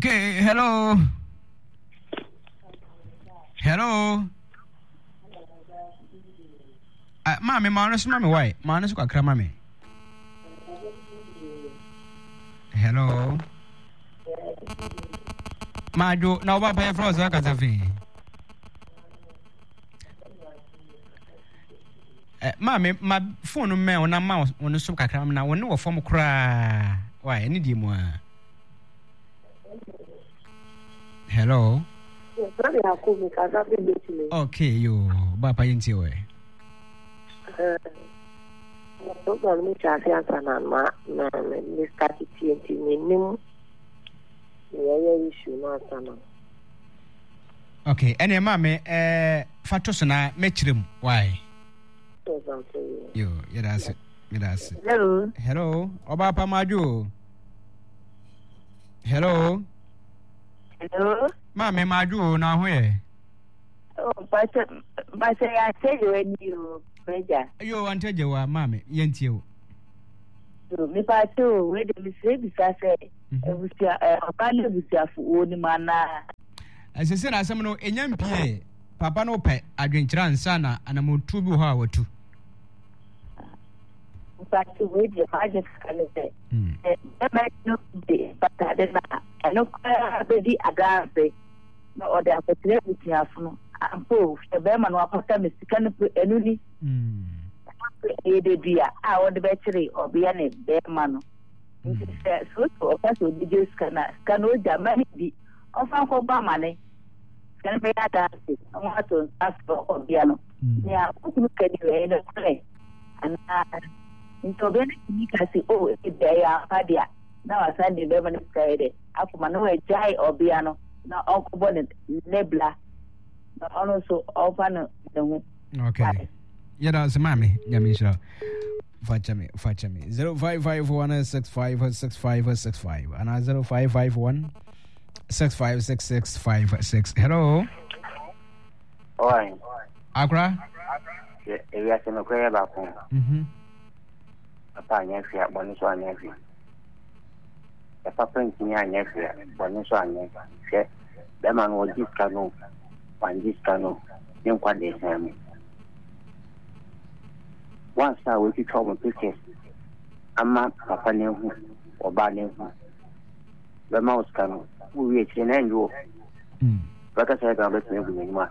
Okay, hello. Mami, mami, why? Manus kakra mami. Hello. Madu, na oba pay froze akazafi. Mami, my phone me on a mouse on the soup kakra na won no form kra. Why, any di mo. Hello. Okay, you Bapa into way. Okay, any mammy, Fatosana, Metrim, why? You, that's it. Hello, Obapa Maju. Hello. Mammy Maju, now where? Oh, but I tell you when you Major. You want to do a mammy, yent you. Me by two, where the mistake I say, was a value with your own manner. As I said, I some no NMPA, Papa no pet, I drink Transana, and a Mutubu How to. But to wait your majesty can say, that might not be, but I know already agape. No other opportunity have no. And proof the Berman or Papa Mister Enuni. Dear, I want the battery or be any Berman. So, or Pastor Dijus can hold the money of Uncle Bamane. Can be a dance. I want to ask for piano. Yeah, look at you in a play. And into Benny, I say, oh, if they are Fadia. Now I send the Berman Friday. After Manoa Jai or piano. Now Uncle Bonnet, Nebla. Also open the okay. Yeah, that's mammy. Yamisha. Fachami. 0551656565 and 0551 656656. Hello. Oi. Accra? Yeah, we are saying okay about home. Papa, yes, we are bonus on every. The papa in Kenya, bonus on every. The man was this canoe. One this canoe, then what they say me. Once I will be trouble pictures. I'm not Papa Nehu or Banehu. The mouse canoe, who reach an end you. But I said, I'll let me bring much.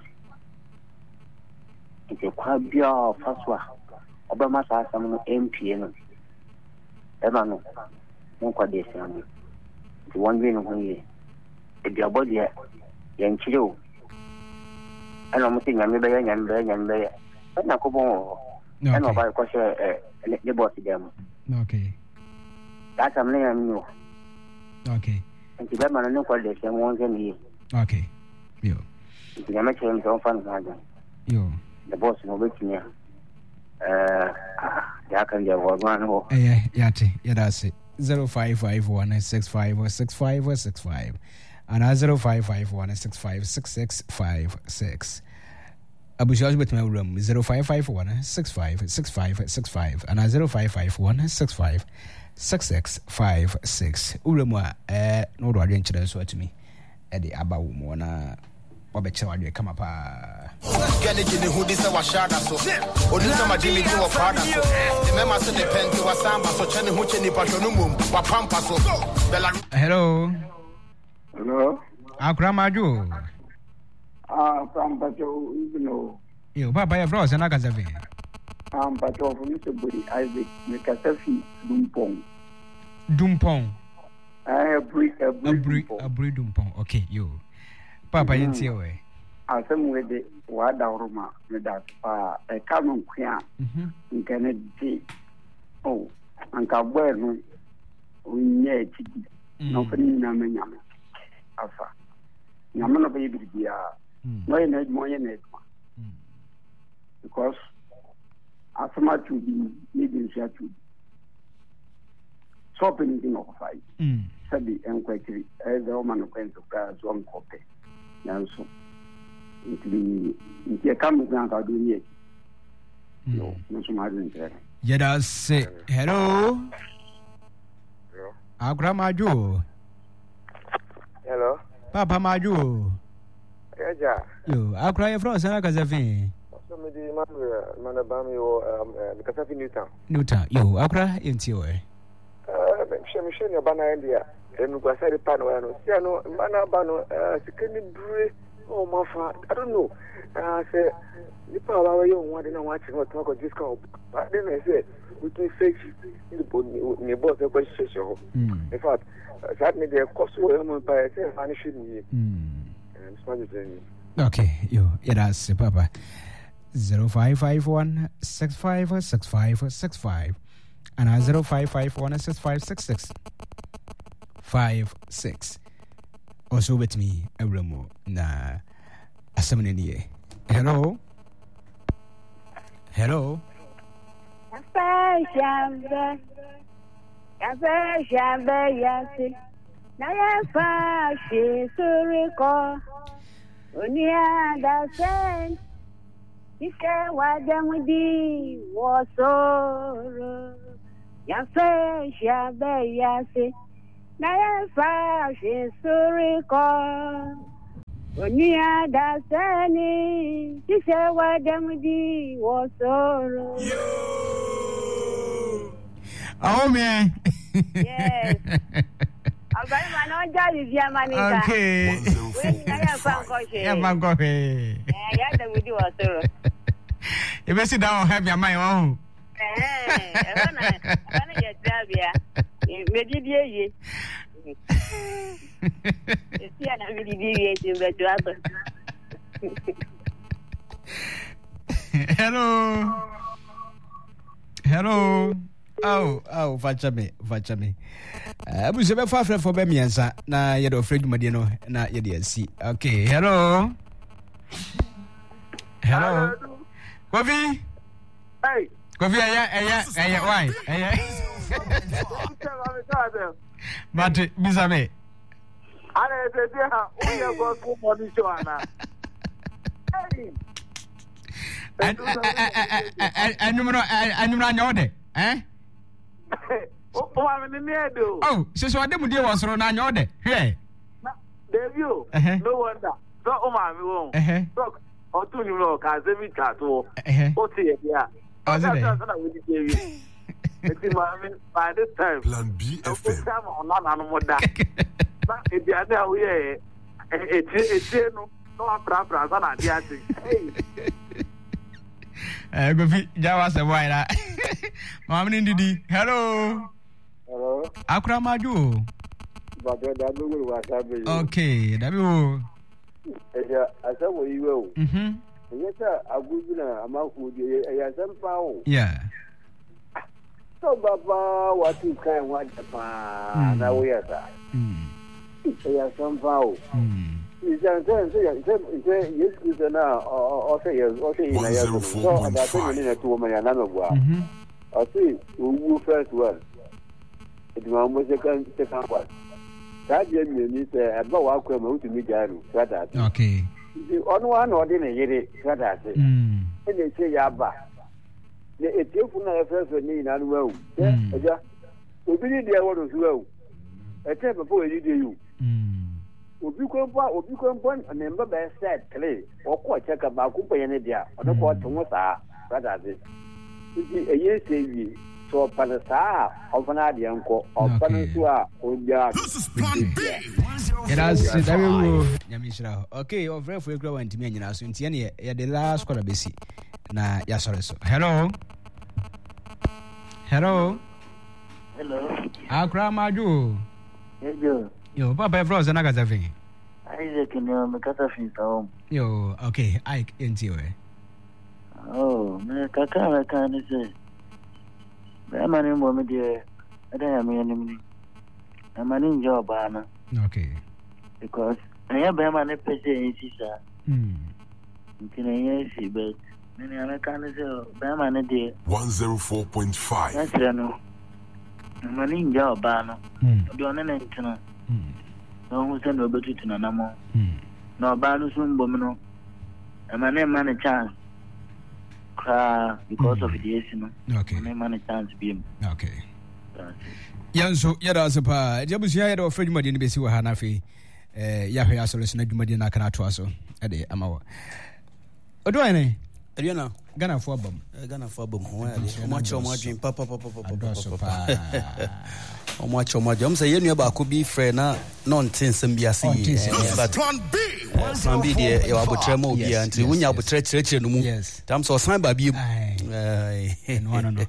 It's a quite pure first one. Obama has some MP. Emma, won't what they say me. The one being when you, if your body, young chill. I don't think I'm very but not go on. I know about the boss them. Okay. That's a name you. Okay. And to that man, I know what they say once in here. Okay. You. The amateur don't find you. The boss no waiting here. Yeah, can you work one more? Yeah, that's it. 0551 65 65 and 0551 65 6656. Abushas with my room 0551 65 65 65 and 0551 65 6656. Urumwa, no radio incident so to me. Eddie Abawumona. Obecha come up. Get it in the hoodie, so I shot us. Or do some Jimmy to a father. The members in the pen to a samba, so Chenny Huchini Passionum, Pampaso. Hello. Hello. Akramaju. From Pacho, you know. You, Papa, your frost and Akazavi. Pacho from Mr. Budi Isaac, Mikasafi, Dumpong. Dumpong. A breed Dumpong. Okay, you. Papa, you see away. I some way the Wadaruma, with that, a canon queer, in Kennedy. Oh, and Cabueno, we need no phenomenon. Alpha. Yamana baby, no, you need more in it. Because as much to be needing to stop anything of a fight. Said the enquiry as the woman of Queen of Gas, one copy. So it the come down to do it. No, no, so Yada say hello. Our grandma Joe. Hello. Papa Maju. Yeah. Yo, I cry from Sana Kazafi. So me di manabami o Kasafi Newtown. Newtown. Yo, I cry into you. Shemishen ya bana India. Enu kwa sari pano wano. Siano mana bano sikeni bure. Oh mafa. I don't know. Say nipa wawa yo mwade na watching what talk of this call. But then I say we can fake ni boss e kwa shisho. In fact, that me the cost wo mo pa say vanish ni. Okay, yo, that's Papa. 0551 656565 and 0551 656656. Also with me, Abramo. Na Asamini. Hello. Hello. Onia da sen ise wa demudi wo soro ya fe shabe ya se na ya fa she sori ko onia da sen ise wa demudi wo soro. Oh man. Yes. Okay. You better sit down, have your mind on. Hello. Hello. Oh, Vachame. We should be far from Bemiansa. Now, you're afraid you might know. Now, you see. Okay, hello. Coffee? Hey. Coffee, why? But, Bizame. I said, we are going to money show. I'm not eh? Oh, so what them do was run on your day. Hey, debut. No wonder. So, my won't. Look, or two you know, as every tattoo. What's it? Yeah. By this time, Plan B FM. If you are there, we it's no problem. Go fit Jawas a while. Mamma Didi. Hello. Akra Maju. Okay, W. I said, well, you will. Yes, sir. I would yeah. So, Baba, what you can want now we are. Yes, somehow. It's now, or say, yes, or say, I see who first one. It was second one. That gentleman is about welcome to me, Jaru. Okay. On one ordinary, and they say, Yaba. It's you for my first need and well. We believe there was well. I tell before you do. Obi kwampa a member by said clay or quite check about Cooper and India on the court to Mosa, rather than a year say so Panasa of an Adianco or Panasua or Yard. This is Plan B. It has Yamishra. Okay, or very free grow and to me, and as in Tiania, the last quarter busy. Na, yes, sorry. Hello. Akra Maju. Yo, Papa Frost and Agazafi. Isaac in your Macatafin home. Yo, okay, Ike into you. Oh, Kaka, can say. I'm an woman, dear. I don't have any. I'm an in your banner. Okay. Because I have a man a person in Sisa. You can see, but many other kind of Bama, dear. 104.5. That's no. I'm an in your banner. Don't know. No, send over to Nanamo. No, Banusum Bomino. A man, man, a chance. Cry because of the Asian. Okay. Man, a chance beam. Okay. Yanso, Yada Sapa, Jabusia or Freddy Madin Bessu Hanafi. yahwe asolution adwumadi na kana to aso ade amawo odo ene Ariana Ghana for bom ho ya de omo adwen papa omo adwen say yenu ba ko bi frɛ na non tensem bi ase but Plan B. de e abotre ma obi anti wonya abotre kyerɛkyerɛ no mu tam so san ba bi no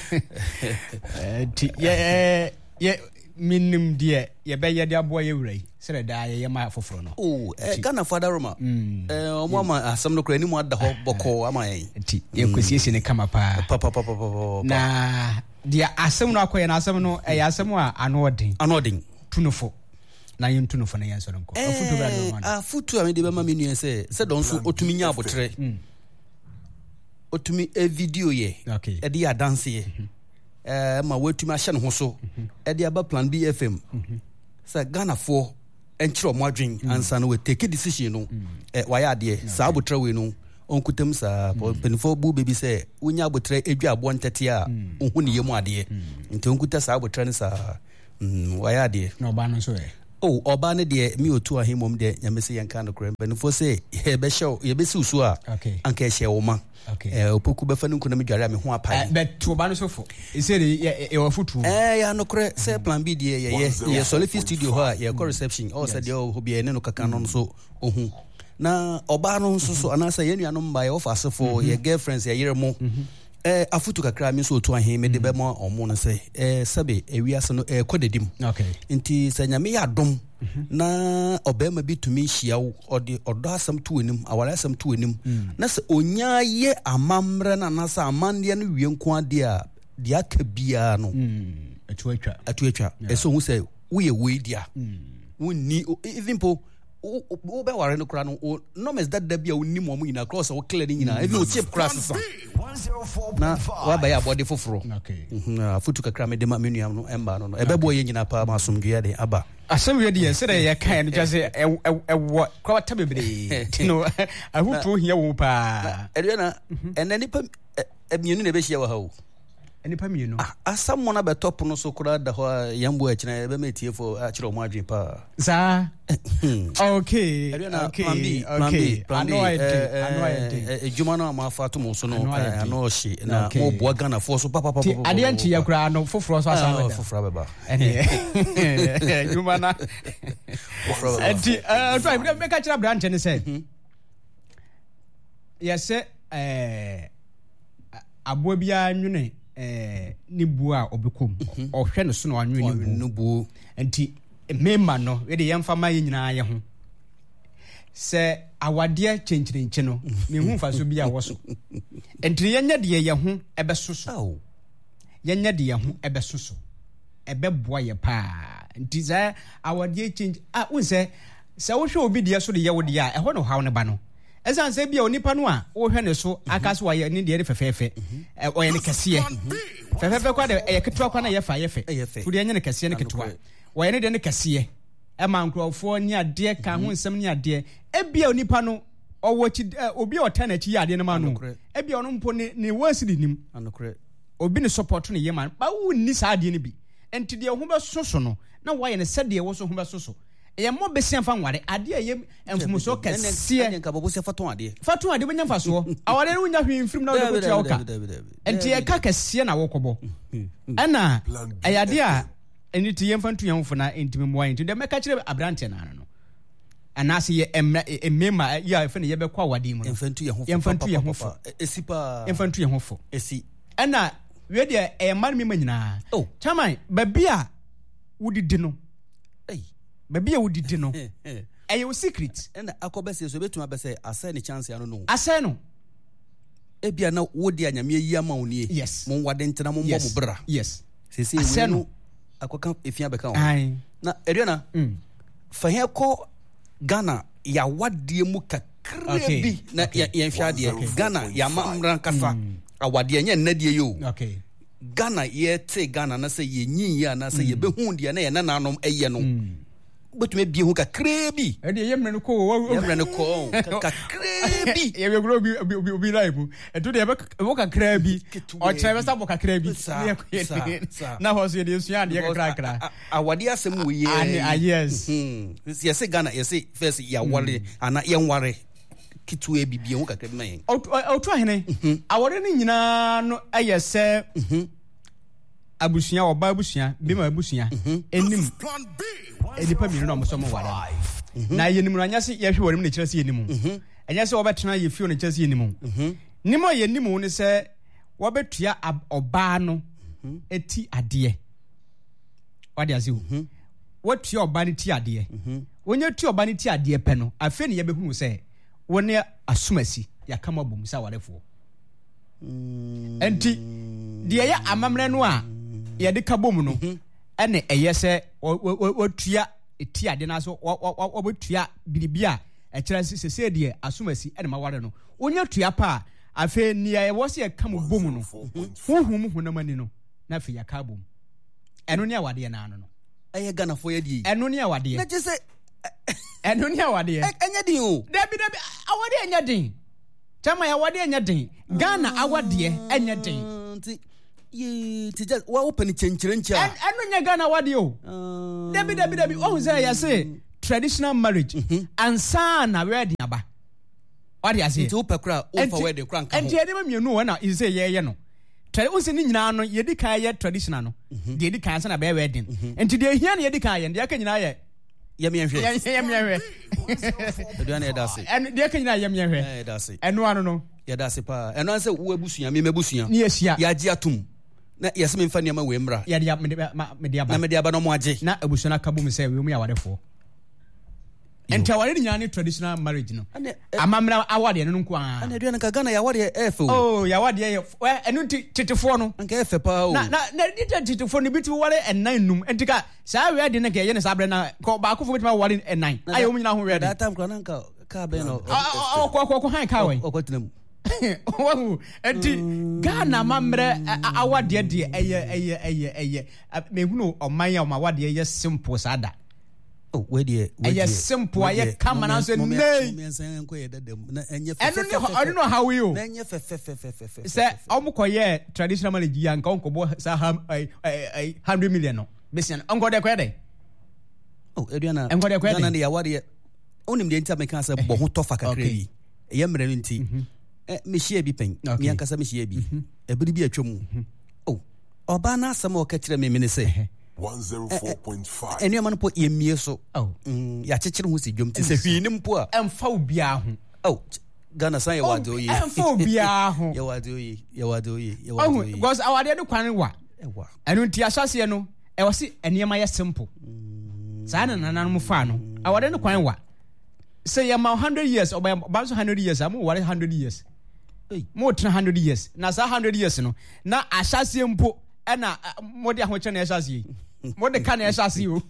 ye minim de ye be ye de aboa ye wurai sere da ye ma foforo no Ghana father Roma omo ma asam no kra ni mu ada ho bɔkɔ ama yen ti ye kwesiesie ne kama pa na dia asam no akoye na asam no e asam a anodin tunofo na yin tunofo na yin so nko afutu bra do man afutu a me de be ma me nua se don so otumi nya abotre otumi video ye e de ya dance ye ma watumi ahye ne ho so e de aba Plan B FM sa Ghana for enchiro mo adwen ansa no we take decision no waya ade sa abotre we no onkutam sa penfo bu baby say unya abotre edwa abo ntete a ohu ne yemu ade nti onkuta sa abotre ne sa waya ade no ba no so oba ne de mi otu ahemom de nyamese yenka no kra penfo say ye be show ye be si usu a anka ye hye wo ma opoku be fa no kuna me dware me ho apai but to oba no so fo e say e wa futu ya no kra say Plan B de ye Solifi studio ha ye co reception all said yo hobie ne no kaka no so ohu na oba no nso so anasa ye nua no mba ye ofa asefo ye girlfriends ye yere mo afutu kakra mi so otu ahe me de be mo omo no say sabe ewiase no kodedim nti sanyame ya dom na obema bitumi hia wo ode odo asam to anim awara asam to anim na se onya ye amamre na nasa amande no wie nko ade a dia ka bia no atuatwa eso hu say wo ye we dia wonni even po wo be ware no kra no no mes that da bia wonni mo nyina cross wo clear ni nyina even o chip cross na wa ba ya body foforo afutu kakra me de ma menu am no emba no ebebo ye nyina pa ma somdwe de aba asem we de se ye kan no just wo kwa tabebre no ahutu hia wo pa Ariana enani pa emienu na be hia wa ha o enipa mienu asam na be top no so kura da ho yambo akina be metie fo akire mo adwen pa za okay Plan B juma no ma fa to mo so no ano hye na mo bo Ghana fo so papa ade anti ya kura no foforo so asa no foforo beba juma na foforo anti try me ka kira branch ne say yes abo bia nwune ni bu a obekom ohwe ne so na anwe ni bu nti memma no we de yemfa ma ye nyina ye ho se awade chenchirenche no me hu fa so bia wo so nti yenya de ye ho ebesoso yenya de ye ho ebesoso ebeboa ye pa nti za awade change unse se wo hwe obi de so de ye wo de a ehwo no hawo ne ba no esan se bia onipa no a wo hwe ne so aka so wa ye ne de fefefe oye ne kase fefefe kwa de ye ketwa kwa na ye fa ye fe fudi enye ne kase ne ketwa oye ne de ne kase ma nkrofo ni ade ka ho nsem ni ade ebia onipa no owo chi obi ota na chi ya ade ne ma no ebia ono mpo ne wasidi nim obi ne support ne ye man ba wo ni sa ade ne bi enti de ho be soso no na wo ye ne sede wo so ho be soso ye mo be sian fa nware ade ye emfumo kase nka bobo se faton ade benya fa so aware no nya hwe mfrim na wo ko tia oka enti ye ka kase na wo kobo ana ayade a eni ti ye mfantu yan funa enti me mo enti de me ka kire abrante na no anase ye emema ya fe ne ye be kwa wade mu mfantu ye ho fo esipa mfantu ye ho fo esi ana we de e man me manyina chaman babia wudidi no babia wudidi no ayo secret and akobese so betuma bese asai ne chance ya no asai no ebia na wodi anyame yi ama oni yes mon wade ntena mon bo bra yes sisi we no akoka efia beka on na eriana fa ko Ghana ya wade mu kakra bi na ya hwa de Ghana ya mamran kasa awade nya nnade yo Ghana ye te Ghana na se ye nyin ya na se ye behu de na ye nananom eye no but maybe who can crabby. And the Yemen call crabby. You will be liable. And to the walk a crabby or Travis walk a crabby. Now was it is young, the cracker. I would yes, yes. Yes, Ghana, you say, first, ya worry, and not young worry. Kitu ebi bi onka kredman. O to hene. Awore ni nyina no ayese abusua oba abusua bema abusua enim. Edipa mi no amosomo wara. Na yenim anya se ye hwe wore ne kire se yenim. Anya se obetena ye fio ne kire se yenim. Nimo yenim ne se wobetua oba no eti ade. Wade azu. Wotua oba ne ti ade. Wonya tua oba ne ti ade pe no afi ne ye behunu se wone asumasi yakama bom sa warefo enti de ye amamre no a ye de ka bom no ene eyese wotua etiade na so wobetua biribia e kira sese de asumasi ene ma ware no wonya tua pa afi ni ye wo se yakama bom no huhum hunamani no na fi yakaba bom eno ne awade na ano no eye Ghana fo ye di eno ne awade na je se eno ni awade enya din o dabi awade enya din chama ya awade enya din Ghana awade enya din ye ti just wa open chenchirencha eno nya Ghana awade o dabi o say ya say traditional marriage ansa na wedding aba wade ya say ti opekura o for wedding kra nka ho enti edema mienu wona is say ye no unse ni nyina no ye di kan ye traditional no de di kan sa na be wedding enti de hia na ye di kan ye de aka nyina ye yamienhwe aduane edase en de ka nyina yamienhwe edase eno ano no yedase pa eno anse wo abusua me mabusua ni esia ya agi atum na yeseme mfa niam we mra ya de me de aba no mo agi na abusua na kabum se we mu ya wadefo enti awade ni nyane traditional marriage no amamra awade no nko a ana aduane ka Ghana ya wade efo oh ya wade ye eno titefo no anka efe pa o na titefo ni biti wale enan num enti ka sa we de na ke ye ne sabre na ko ba ko fo bitima wale enan ayo mu nyina ho we de that time kra nanka ka be no ko han ka we okwatinam wahu enti Ghana mamre awade de eye mehunu oman o ma wade ye simple sada where the simple I come and answer nay. I don't know how you say Omukoye traditional marriage yank uncle boy 100 million no mission uncle de kwede oh Adriana uncle de kwede na de awade onim de ntia meka say bo ho tofa kakra yi ye mre nti me hia bi pen me ankasa me hia bi ebiri bi atwam oh oba na asem o ka kire me ne say 104.5 eni amano po yemie so ya chechire ho si dwom ti se hwi nim po a emfa obia ho oh Ghana san ye wade oyi emfa obia ho ye wade oyi because awade de kwan wa enu nti asase no e wose enema ye simple saa na nananum fa no awade de kwan wa say ya 100 years or ba 100 years am 100 years mo 100 years na saa 100 years no na asase mpo na modi ahoche na asase modi ka na asase o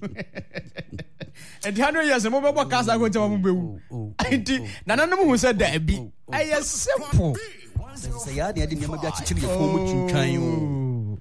and 100 years mo be kasa ko tama mo bewu enti nananum hu say da bi ay simple say ya de nyama bi achichiri ye ko mo twintwan o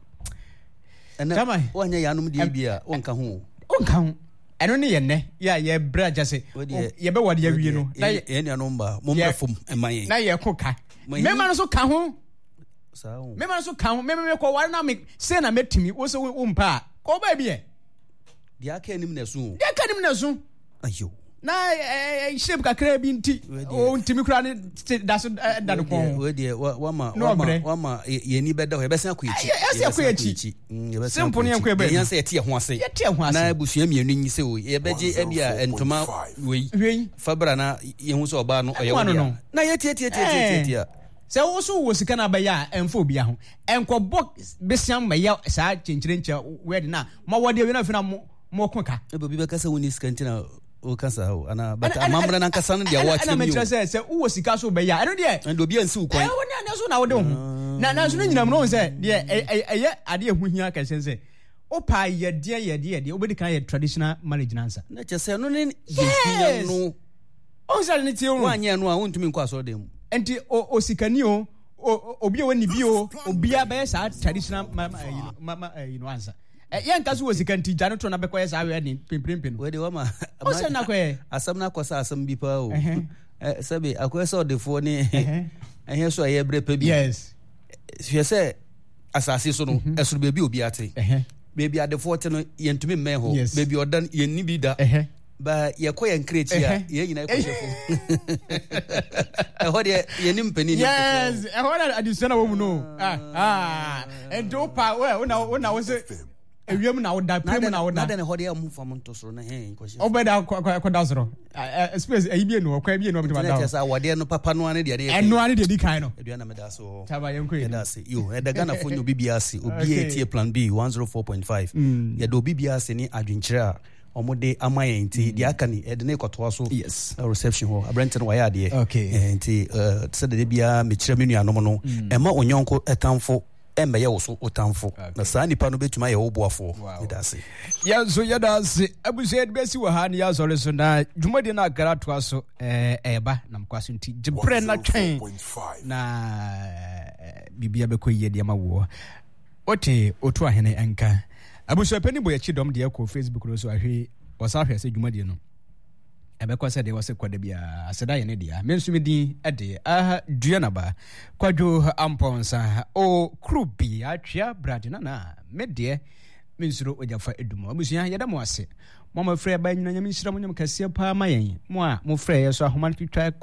ana wanya ya anum de bi a wonka ho eno ne ye ne ya ye bra jase ye be wade awie no na ye ne anomba mo mrefom eman na ye koka mema no so ka ho sao mema no so ka ho mema ko ware na me say na metimi wo so wo mpa ko ba bi e dia ka nim na so ayo na shape kakra bi nti o ntimi kura ne da so da no ko we de wama ye ni beda ho ye besa akwachi ye akwachi simple ne akwa be yan say tie ho ase na busua mienu nyi se o ye beje ebia entoma we fabra na ye hu so oba no oye wo na ye tie se wo so wo sika na ba ya emfo bia ho enkobo besiam ma ya saa chenchirencha we de na ma wode we na fi na mo koka ebe bi kasa woni sika ntina o kasa ho ana but amamra na kasa no dia watch me yo se wo sika so be ya eno de and obi ansi wo kwan woni ana so na wo de ho na so nyina mo se de eye ade ehuhia ka se o pa ye de obedi kan ye traditional marriage nansa na che se no ne ye no o se ne ti o wanye no a wontumi nkwa so dem enti o sikani o obi woni bi o obi aba sa traditional answer Yan kasu was kan ti jano to na be ko yesa we ni pimpim. We de wa ma. O se na ko e. Asam na kwasa asam bi pa o. Sabe akwesa odefo ni. Ehia so aye bre pa bi. Yes. Hwe se asase so no esuru bebi obi ate. Baby adefo te no yentumi mmɛ ho. Baby odan yenni bi da. Ba yɛkɔ yɛn kreti a yɛn nyinaa kɔ shefo ɛhɔ deɛ yɛnim pani yes ɛhɔ na adesua na wɔ mu no ɛnto pa wona wo se ewiem na woda prem na woda na de ne hɔ deɛ amu fam nto soro na hɛn kɔ shefo obeda kɔda soro space ayi bi no ɔkwa bi no ɔbɛtuma da tesa wɔde no papa no ane deɛ de ɛno ane deɛ di kan no aduana meda so taba yɛn kɔ yɛda se yo ɛda Ghana fo nyo bibia ase obi etie plan B 104.5 yɛda obi bibia ase ni adwenkyerɛ a omode amaye nti dia aka ni ede ne kotoa so yes reception ho abrante no waya de okay nti se de bia me kire me nuanom no ema onyonko etamfo emeye wo so otamfo na saa nipa no betuma ye wo boafo yedase ya so yedase abuso ed besi wo ha ne ya zore so na dwumadi na agara toa so eba na mkwaso nti jibre na twen na bibia be koyie de ma wo ote otu ahene enka abuso pani boy chi dom de ko Facebook no so ahwe wasa ahwe se dwumadi no ebekọ sɛ de wɔ sɛ kwada bia aseda yɛ ne dia me nso me din ɛde duana ba kwadwo amponsa o krubi atwea bradina na me de me nsuro ogyafa edumo abusua yɛda mo ase mo ma frɛ ba nyina nyame nhyira mo nyam kase pa ma yɛn mo a mo frɛ yɛ so ahoma twitwa